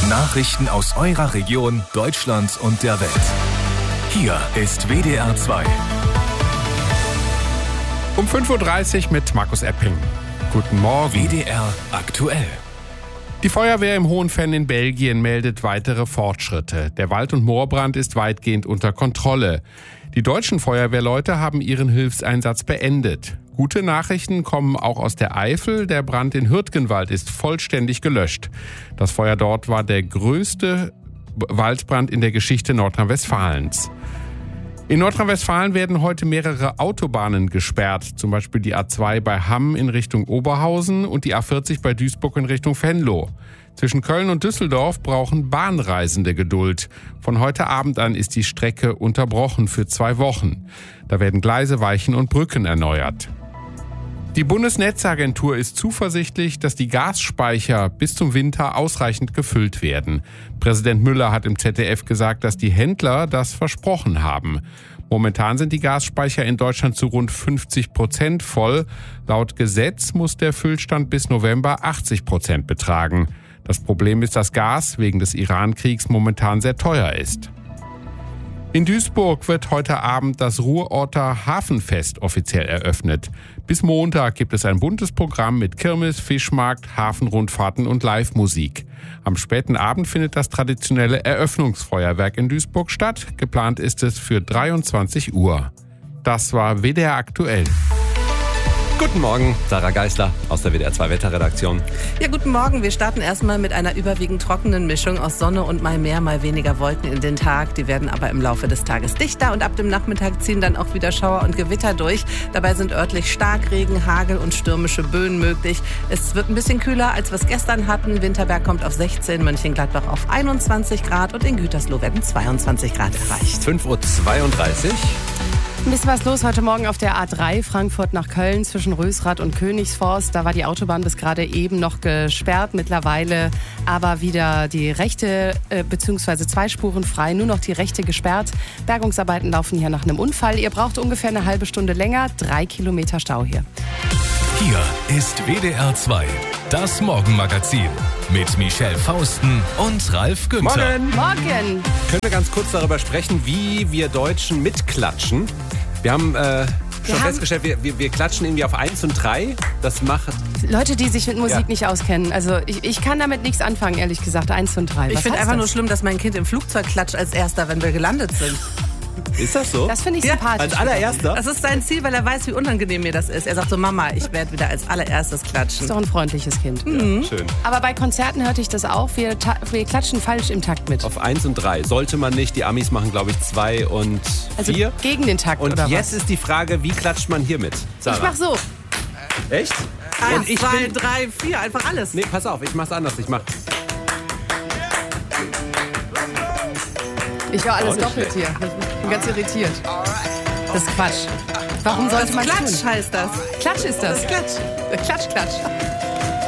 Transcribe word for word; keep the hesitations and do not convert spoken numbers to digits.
Nachrichten aus eurer Region, Deutschland und der Welt. Hier ist W D R zwei. Um fünf Uhr dreißig mit Markus Epping. Guten Morgen. W D R aktuell. Die Feuerwehr im Hohenfenn in Belgien meldet weitere Fortschritte. Der Wald- und Moorbrand ist weitgehend unter Kontrolle. Die deutschen Feuerwehrleute haben ihren Hilfseinsatz beendet. Gute Nachrichten kommen auch aus der Eifel. Der Brand in Hürtgenwald ist vollständig gelöscht. Das Feuer dort war der größte Waldbrand in der Geschichte Nordrhein-Westfalens. In Nordrhein-Westfalen werden heute mehrere Autobahnen gesperrt, zum Beispiel die A zwei bei Hamm in Richtung Oberhausen und die A vierzig bei Duisburg in Richtung Venlo. Zwischen Köln und Düsseldorf brauchen Bahnreisende Geduld. Von heute Abend an ist die Strecke unterbrochen für zwei Wochen. Da werden Gleise, Weichen und Brücken erneuert. Die Bundesnetzagentur ist zuversichtlich, dass die Gasspeicher bis zum Winter ausreichend gefüllt werden. Präsident Müller hat im Z D F gesagt, dass die Händler das versprochen haben. Momentan sind die Gasspeicher in Deutschland zu rund fünfzig Prozent voll. Laut Gesetz muss der Füllstand bis November achtzig Prozent betragen. Das Problem ist, dass Gas wegen des Iran-Kriegs momentan sehr teuer ist. In Duisburg wird heute Abend das Ruhrorter Hafenfest offiziell eröffnet. Bis Montag gibt es ein buntes Programm mit Kirmes, Fischmarkt, Hafenrundfahrten und Live-Musik. Am späten Abend findet das traditionelle Eröffnungsfeuerwerk in Duisburg statt. Geplant ist es für dreiundzwanzig Uhr. Das war W D R aktuell. Guten Morgen, Sarah Geisler aus der W D R zwei Wetterredaktion. Ja, guten Morgen. Wir starten erstmal mit einer überwiegend trockenen Mischung aus Sonne und mal mehr, mal weniger Wolken in den Tag. Die werden aber im Laufe des Tages dichter und ab dem Nachmittag ziehen dann auch wieder Schauer und Gewitter durch. Dabei sind örtlich Starkregen, Hagel und stürmische Böen möglich. Es wird ein bisschen kühler, als wir es gestern hatten. Winterberg kommt auf sechzehn, Mönchengladbach auf einundzwanzig Grad und in Gütersloh werden zweiundzwanzig Grad erreicht. fünf Uhr zweiunddreißig. Ein bisschen was los heute Morgen auf der A drei Frankfurt nach Köln zwischen Rösrath und Königsforst. Da war die Autobahn bis gerade eben noch gesperrt, mittlerweile aber wieder die rechte äh, bzw. zwei Spuren frei, nur noch die rechte gesperrt. Bergungsarbeiten laufen hier nach einem Unfall. Ihr braucht ungefähr eine halbe Stunde länger, drei Kilometer Stau hier. Hier ist W D R zwei, das Morgenmagazin mit Michelle Fausten und Ralf Günther. Morgen! Morgen! Können wir ganz kurz darüber sprechen, wie wir Deutschen mitklatschen? Wir haben äh, schon haben festgestellt, wir, wir, wir klatschen irgendwie auf eins und drei. Das macht... Leute, die sich mit Musik Ja. nicht auskennen. Also ich, ich kann damit nichts anfangen, ehrlich gesagt. Eins und drei. Ich Was finde heißt einfach nur das? schlimm, dass mein Kind im Flugzeug klatscht als Erster, wenn wir gelandet sind. Ist das so? Das finde ich Ja, sympathisch. Als allererster? Das ist sein Ziel, weil er weiß, wie unangenehm mir das ist. Er sagt so, Mama, ich werde wieder als allererstes klatschen. Ist doch ein freundliches Kind. Ja, schön. Aber bei Konzerten hörte ich das auch. Wir, ta- wir klatschen falsch im Takt mit. Auf eins und drei sollte man nicht. Die Amis machen, glaube ich, zwei und Also vier. gegen den Takt Und oder jetzt was? ist die Frage, wie klatscht man hier mit? Sarah. Ich mach so. Echt? Eins, Und ich zwei, bin- drei, vier, einfach alles. Nee, pass auf, ich mach's anders. Ich mach... Ich höre alles Auch nicht doppelt schlecht. hier. Ich bin ganz irritiert. Das ist Quatsch. Warum sollte Das man Klatsch tun? heißt das. Klatsch ist das. Das Klatsch. Klatsch, Klatsch.